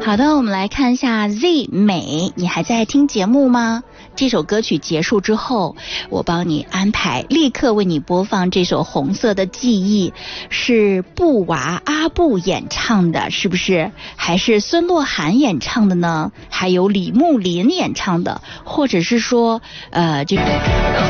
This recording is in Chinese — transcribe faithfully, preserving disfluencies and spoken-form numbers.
好的，我们来看一下 Z 美，你还在听节目吗？这首歌曲结束之后，我帮你安排，立刻为你播放这首《红色的记忆》，是布娃阿布演唱的，是不是？还是孙洛涵演唱的呢？还有李木林演唱的，或者是说，呃，这个。